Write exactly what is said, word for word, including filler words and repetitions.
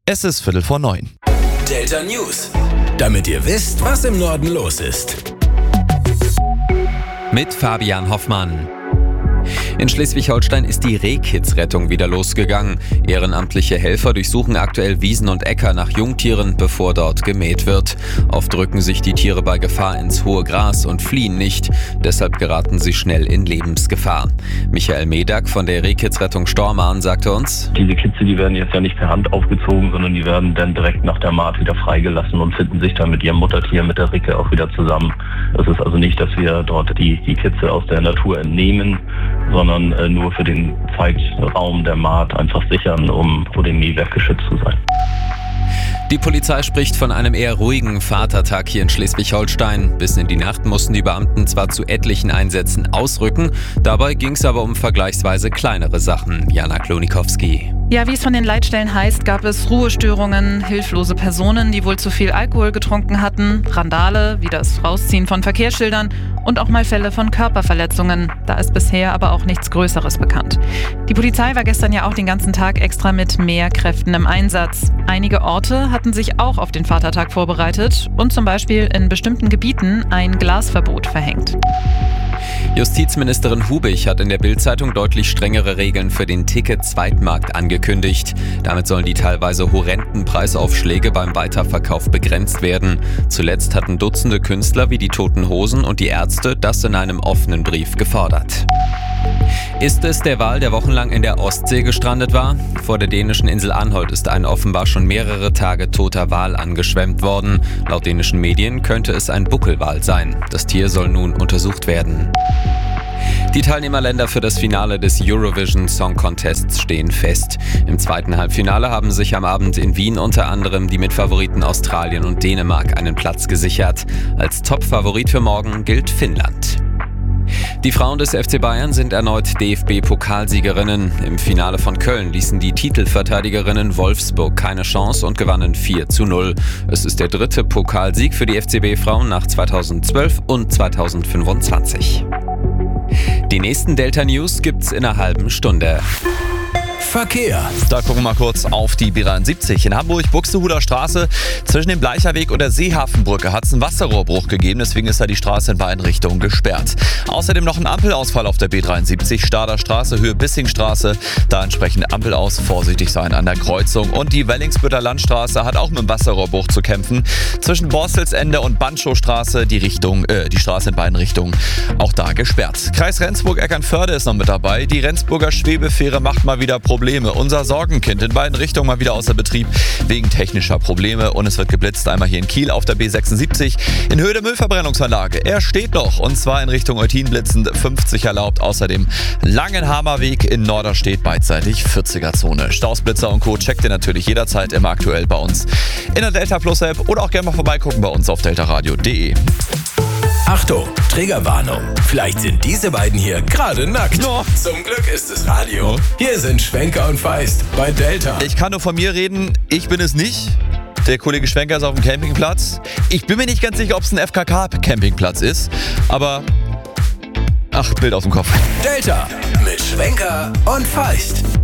Es ist Viertel vor neun. Delta News, damit ihr wisst, was im Norden los ist. Mit Fabian Hoffmann. In Schleswig-Holstein ist die Rehkitzrettung wieder losgegangen. Ehrenamtliche Helfer durchsuchen aktuell Wiesen und Äcker nach Jungtieren, bevor dort gemäht wird. Oft drücken sich die Tiere bei Gefahr ins hohe Gras und fliehen nicht. Deshalb geraten sie schnell in Lebensgefahr. Michael Medak von der Rehkitzrettung Stormarn sagte uns: Diese Kitze, die werden jetzt ja nicht per Hand aufgezogen, sondern die werden dann direkt nach der Maat wieder freigelassen und finden sich dann mit ihrem Muttertier, mit der Ricke, auch wieder zusammen. Das ist also nicht, dass wir dort die, die Kitze aus der Natur entnehmen, sondern äh, nur für den Zeitraum der Maat einfach sichern, um vor dem Mähwerk geschützt zu sein. Die Polizei spricht von einem eher ruhigen Vatertag hier in Schleswig-Holstein. Bis in die Nacht mussten die Beamten zwar zu etlichen Einsätzen ausrücken, dabei ging es aber um vergleichsweise kleinere Sachen. Jana Klonikowski. Ja, wie es von den Leitstellen heißt, gab es Ruhestörungen, hilflose Personen, die wohl zu viel Alkohol getrunken hatten, Randale, wie das Rausziehen von Verkehrsschildern und auch mal Fälle von Körperverletzungen. Da ist bisher aber auch nichts Größeres bekannt. Die Polizei war gestern ja auch den ganzen Tag extra mit mehr Kräften im Einsatz. Einige Orte hatten sich auch auf den Vatertag vorbereitet und zum Beispiel in bestimmten Gebieten ein Glasverbot verhängt. Justizministerin Hubich hat in der Bild-Zeitung deutlich strengere Regeln für den Ticket-Zweitmarkt angekündigt. Damit sollen die teilweise horrenden Preisaufschläge beim Weiterverkauf begrenzt werden. Zuletzt hatten Dutzende Künstler wie die Toten Hosen und die Ärzte das in einem offenen Brief gefordert. Ist es der Wal, der wochenlang in der Ostsee gestrandet war? Vor der dänischen Insel Anholt ist ein offenbar schon mehrere Tage toter Wal angeschwemmt worden. Laut dänischen Medien könnte es ein Buckelwal sein. Das Tier soll nun untersucht werden. Die Teilnehmerländer für das Finale des Eurovision Song Contests stehen fest. Im zweiten Halbfinale haben sich am Abend in Wien unter anderem die Mitfavoriten Australien und Dänemark einen Platz gesichert. Als Top-Favorit für morgen gilt Finnland. Die Frauen des F C Bayern sind erneut D F B-Pokalsiegerinnen. Im Finale von Köln ließen die Titelverteidigerinnen Wolfsburg keine Chance und gewannen vier zu null. Es ist der dritte Pokalsieg für die F C B-Frauen nach zweitausendzwölf und zweitausendfünfundzwanzig. Die nächsten Delta News gibt's in einer halben Stunde. Verkehr. Da gucken wir mal kurz auf die B dreiundsiebzig. In Hamburg, Buxtehuder Straße, zwischen dem Bleicherweg und der Seehafenbrücke hat es einen Wasserrohrbruch gegeben, deswegen ist da die Straße in beiden Richtungen gesperrt. Außerdem noch ein Ampelausfall auf der B dreiundsiebzig, Stader Straße, Höhe Bissingstraße. Da entsprechend Ampel aus, vorsichtig sein an der Kreuzung. Und die Wellingsbütter Landstraße hat auch mit dem Wasserrohrbruch zu kämpfen. Zwischen Borstelsende und Bandschowstraße die Richtung, äh, die Straße in beiden Richtungen auch da gesperrt. Kreis Rendsburg-Eckernförde ist noch mit dabei. Die Rendsburger Schwebefähre macht mal wieder Probleme. Unser Sorgenkind in beiden Richtungen mal wieder außer Betrieb wegen technischer Probleme und es wird geblitzt. Einmal hier in Kiel auf der B sechsundsiebzig in Höhe der Müllverbrennungsanlage. Er steht noch und zwar in Richtung Eutin blitzend, fünfzig erlaubt. Außerdem Langenhamer Weg in Norderstedt beidseitig vierziger Zone. Stausblitzer und Co. checkt ihr natürlich jederzeit immer aktuell bei uns in der Delta Plus App oder auch gerne mal vorbeigucken bei uns auf deltaradio punkt de. Achtung, Triggerwarnung. Vielleicht sind diese beiden hier gerade nackt. No. Zum Glück ist es Radio. No. Hier sind Schwenker und Feist bei Delta. Ich kann nur von mir reden, ich bin es nicht. Der Kollege Schwenker ist auf dem Campingplatz. Ich bin mir nicht ganz sicher, ob es ein F K K-Campingplatz ist, aber ach, Bild auf dem Kopf. Delta mit Schwenker und Feist.